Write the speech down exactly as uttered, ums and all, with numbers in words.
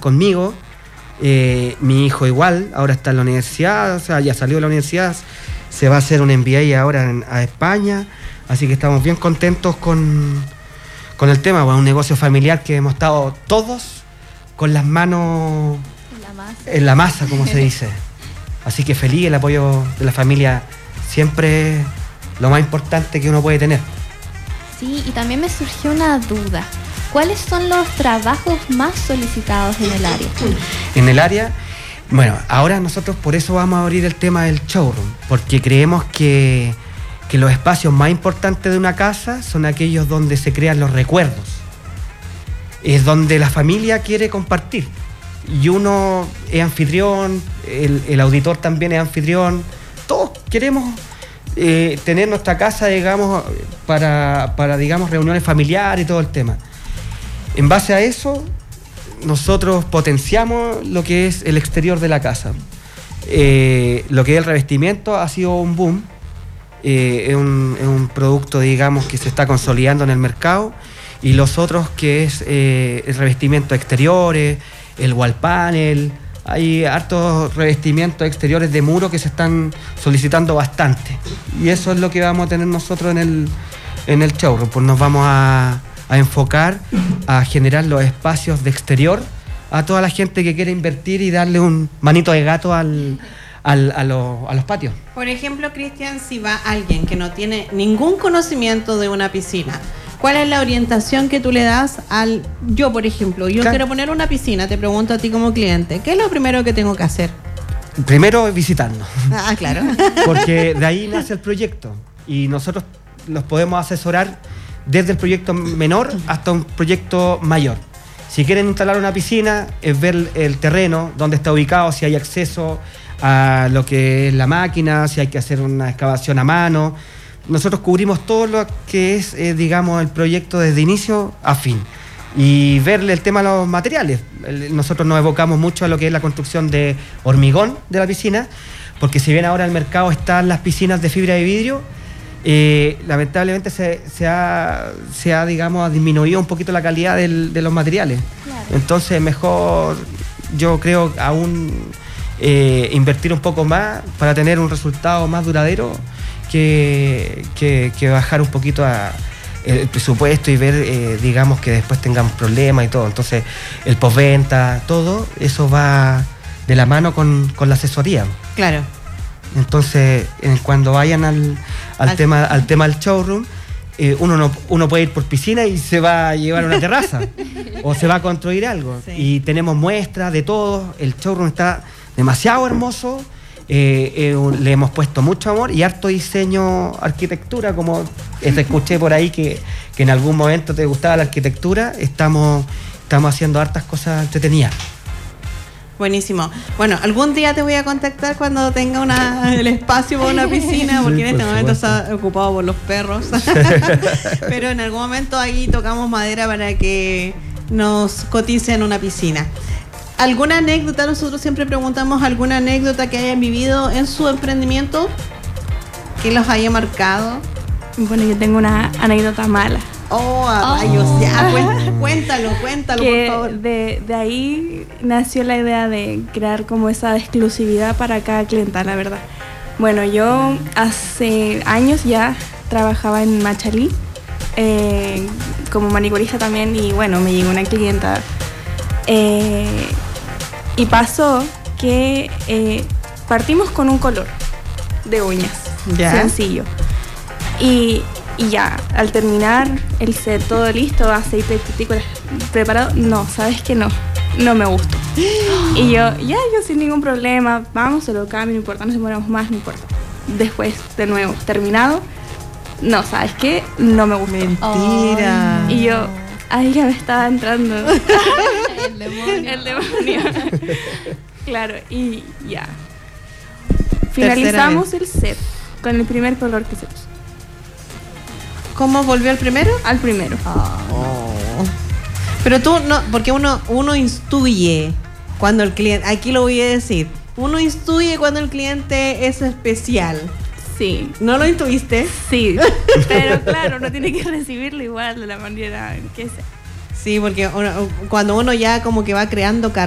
conmigo. Eh, mi hijo igual, ahora está en la universidad, o sea, ya salió de la universidad, se va a hacer un M B A ahora en, a España, así que estamos bien contentos con, con el tema. Bueno, un negocio familiar que hemos estado todos con las manos en la masa, en la masa como se dice. Así que feliz, el apoyo de la familia siempre es lo más importante que uno puede tener. Sí, y también me surgió una duda. ¿Cuáles son los trabajos más solicitados en el área? En el área, bueno, ahora nosotros por eso vamos a abrir el tema del showroom, porque creemos que, que los espacios más importantes de una casa son aquellos donde se crean los recuerdos. Es donde la familia quiere compartir. Y uno es anfitrión, el, el auditor también es anfitrión. Todos queremos eh, tener nuestra casa, digamos, para, para, digamos, reuniones familiares y todo el tema. En base a eso, nosotros potenciamos lo que es el exterior de la casa. Eh, lo que es el revestimiento ha sido un boom. Eh, es, un, es un producto, digamos, que se está consolidando en el mercado. Y los otros que es eh, el revestimiento exteriores, el wall panel. Hay hartos revestimientos exteriores de muro que se están solicitando bastante. Y eso es lo que vamos a tener nosotros en el, en el showroom. Pues nos vamos a... a enfocar a generar los espacios de exterior a toda la gente que quiere invertir y darle un manito de gato al, al, a, los, a los patios. Por ejemplo, Cristian, si va alguien que no tiene ningún conocimiento de una piscina, ¿cuál es la orientación que tú le das al... Yo, por ejemplo, yo claro. quiero poner una piscina, te pregunto a ti como cliente, ¿qué es lo primero que tengo que hacer? Primero, visitarnos. Ah, claro. Porque de ahí nace el proyecto y nosotros los podemos asesorar desde el proyecto menor hasta un proyecto mayor. Si quieren instalar una piscina, es ver el terreno, dónde está ubicado, si hay acceso a lo que es la máquina, si hay que hacer una excavación a mano. Nosotros cubrimos todo lo que es, eh, digamos, el proyecto desde inicio a fin. Y verle el tema de los materiales. Nosotros nos evocamos mucho a lo que es la construcción de hormigón de la piscina, porque si bien ahora en el mercado están las piscinas de fibra de vidrio, Eh, lamentablemente se, se, ha, se ha, digamos, disminuido un poquito la calidad del, de los materiales. Claro. Entonces, mejor, yo creo, aún eh, invertir un poco más para tener un resultado más duradero que, que, que bajar un poquito a, el presupuesto y ver, eh, digamos, que después tengamos problemas y todo. Entonces, el postventa, todo eso va de la mano con, con la asesoría. Claro. Entonces, eh, cuando vayan al, al, al, tema, al tema del showroom, eh, uno, no, uno puede ir por piscina y se va a llevar una terraza o se va a construir algo. Sí. Y tenemos muestras de todo. El showroom está demasiado hermoso. Eh, eh, le hemos puesto mucho amor y harto diseño, arquitectura, como te escuché por ahí que, que en algún momento te gustaba la arquitectura. Estamos, estamos haciendo hartas cosas entretenidas. Buenísimo. Bueno, algún día te voy a contactar cuando tenga una, el espacio para una piscina, porque sí, en este momento supuesto. Está ocupado por los perros. Pero en algún momento ahí tocamos madera para que nos coticen una piscina. ¿Alguna anécdota? Nosotros siempre preguntamos alguna anécdota que hayan vivido en su emprendimiento que los haya marcado. Bueno, yo tengo una anécdota mala. Oh, a rayos, oh. ya, cuéntalo, cuéntalo, que por favor. De, de ahí nació la idea de crear como esa exclusividad para cada clienta, la verdad. Bueno, yo hace años ya trabajaba en Machalí, eh, como manicurista también, y bueno, me llegó una clienta. Eh, y pasó que eh, partimos con un color de uñas, ¿ya? Sencillo. Y... Y ya, al terminar el set, todo listo, aceite de cutículas preparado, no, ¿sabes qué? No, no me gustó. Y yo, ya, yo sin ningún problema, vamos, se lo cambio, no importa, nos demoramos más, no importa. Después, de nuevo, terminado, no, ¿sabes qué? No me gustó. Mentira. Oh. Y yo, ahí ya me estaba entrando. El demonio. El demonio. Claro, y ya. Finalizamos el set con el primer color que se puso. ¿Cómo volvió al primero? Al primero. Oh. Pero tú no, porque uno, uno instruye cuando el cliente, aquí lo voy a decir, uno instruye cuando el cliente es especial. Sí. ¿No lo intuiste? Sí. Pero claro, uno tiene que recibirlo igual de la manera que sea. Sí, porque uno, cuando uno ya como que va creando